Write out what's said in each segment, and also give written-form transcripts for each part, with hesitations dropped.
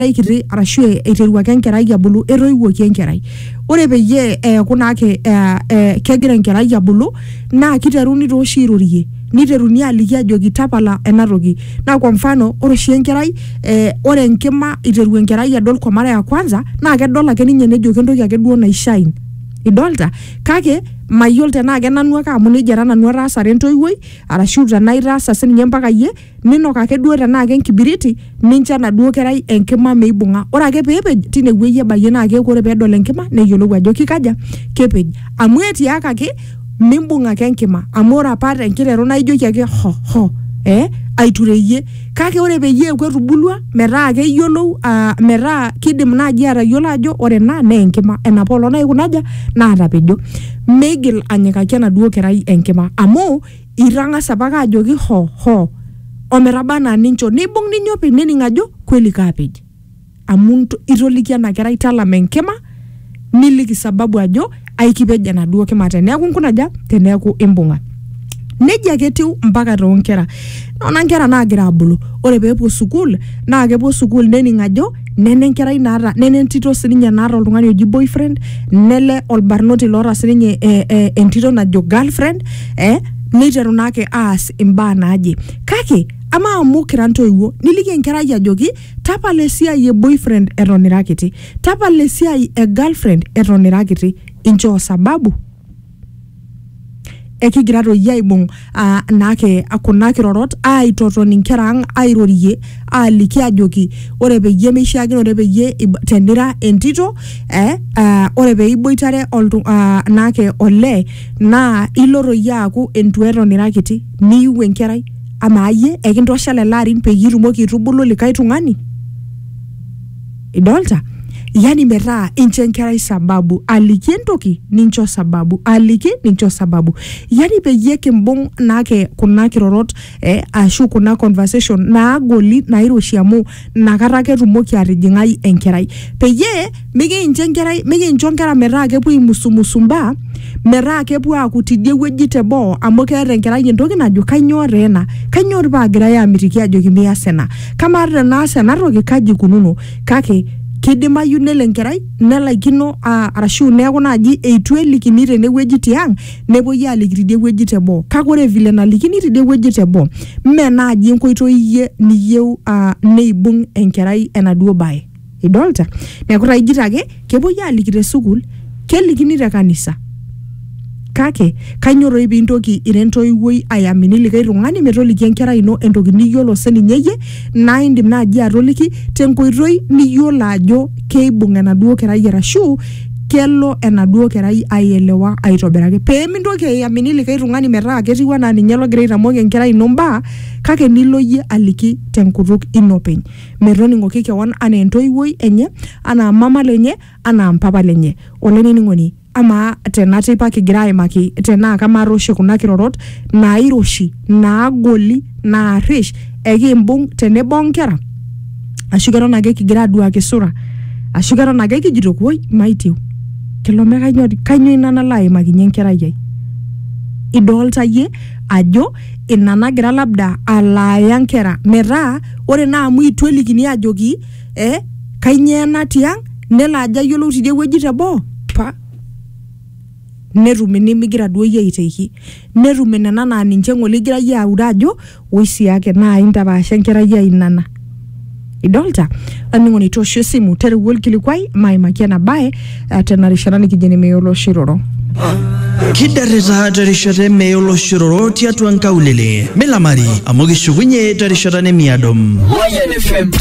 kiti arashu eiteruaki enkerai abulu etoiwuoki enkerai. Ore peyie kunake kegira enkerai abulu naa kiteruni tooshi irorie niteruni aliki ajoki tapala enatoki. Na kwa mfano ore oshi enkerai ore enkima iteru enkerai adol kwa mara ya kwanza naa kedol ake ninye nejo kentoki ake duo naishine. Idolta kake mayiolo tenaa kenanu ake amu nejia era nanu ataasare entoiwuoi arashu tenaa itaasa sininye mpaka yie ninok ake duo tenaa kenkibiriti nincho enaduo kerai enkima meibung'a. Ore ake peepej tinewueji ebayie naa keeku ore peedol enkima neyiolou ajo kikaja kepej amu etiakaki mimbung' ake enkima amu ore apa tenkiteru naa ijoki ake ho aitureyie kake ore peyie eeku etubulua metaa keyiolou metaa kidim naaji atayiolo ajo ore ena naa enkima enapolo naikunaja naa atapejo meigil anyikaki enaduo kerai enkima amu itang'asa apake ajoki ho ometaba naa nincho nibung' ninyopi nening' ajo kweli kaapej amu itoliki ena kerai talama enkima niliki sababu ajo aikipej enaduo kima teneeku nkunaja teneeku imbung'a. Nejia ketiu mpaka toonkera. Nona nkera naagira abulu. Ore peepuo sukuul naa kepuo sukuul nening' ajo nene enkerai naata nene entito sininye naata oltung'ani oji boyfriend nele olbarnoti loota sininye entito najo girlfriend niteru naake aas imbaa naaje. Kake ama amu kira ntoiwuo niliki enkerai ajoki tapala esiai e boyfriend eton ira kiti, tapala esiai e girlfriend eton ira kiti, inchoo sababu ekigira toyie aibung' naake kuna kirorot aitoton inkera ang' airorie aliki ajoki ore peyie meishiakinore peyie tenira entito ore peiboitare naake olee naa ilo toyie aaku entua eton ira kiti niiu enkerai ama ayie ekintosha lelo arin peyie itumoki aitubulu likai tung'ani. Idolta? Yani metaa incho enkerai sababu aliki entoki nincho sababu aliki nincho sababu yani peyie kimbung' naake kuna kirorot ashu kuna conversation naagoli nairoshi amu nakata ake etumoki atijing'ai enkerai peyie mikincho nkera metaa kepuo imusumusumbaa metaa kepuo aaku tidie wueji teboo amu keeta enkerai entoki najo kanyoo reena kanyoo paagirai amitiki ajoki mias ena kama tenaas enatoki kaji kununo kake kidimayu nelo enkerai nelaikino arashu neeku naaji eitu elikini tenewueji tiang' nepuoi aliki tidie wueji teboo kake ore vile nalikini tidie wueji teboo mee naaji enkoitoi iyie niyieu neibung' enkerai enaduo baye. Idolta? Neeku taijito ake kepuoi aliki te sukuul kelikini te kanisa kake kanyoroi pintoki irentoiwuoi ayamini likai tung'ani metoliki enkerai ino entoki niyiolo sininye yie naa indim naaji atoliki tenkoitoi niyiolo ajo keibung' enaduo kerai arashu kelo enaduo kerai aielewa aitobiraki peemintoki ayamini likai tung'ani metaa ketiu enaa ninye logira aitamok enkerai ino mbaa kake nilo yie aliki tenkutuk ino openy metoning'oki kewon anaa entoiwuoi enye anaa mama lenye anaa mpapa lenye. Olainining'oni ama tenatipa kigira aimaki tenaa kamaroshi kuna kirorot nairoshi naagoli naarish ekimbung' tenebo nkera ashu keton ake kigira aduaki sura ashu keton ake kijito woi maitiu kilome kanyoo ina nalo aimakinye enkerai ai. Idolta yie ajo ina nagira labda alaaya nkera metaa ore naa amu itu elikini ajoki kanyoo ena tiang' nelo ajo ayiolou tidie wueji teboo netum nimigira duo yie aiteiki netum nena naa ninche ng'ole igira yie aure ajo oisi ake naa intapaasha enkerai ai nana. Idolta? Aning'oni toosho esimu terewuo orkilikwai maimaki ena baye tena rishata nikijeni meyiolo shiroro. Kidarita terishata meyiolo shiroro tiatua nkaulele milamari amu kishukunye terishata nemiadom. Mayan FM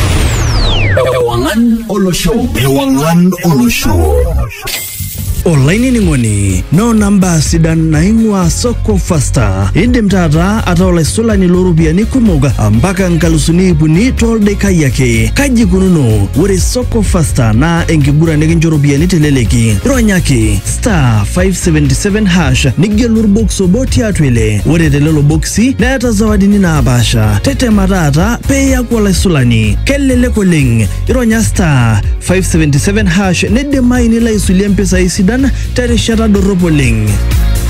Ewangan Olosho Olainining'oni no namba sidan naing'ua soko fasta indim taata ata olaisulani looropiyiani kumok mpaka nkalusuni ipuni toldekai ake kaji kununo ore soko fasta naa enkiguran nikincho ropiyiani teleleki ronyaki *577# nigelu orbox obo tiatua ile ore telelo boxi neeta zawadini naapasha tetema taata peeyaku olaisulani kelelek oleng ironya *577# nidimai nilo aisulie mpisai sidan terishata dorrop oleng.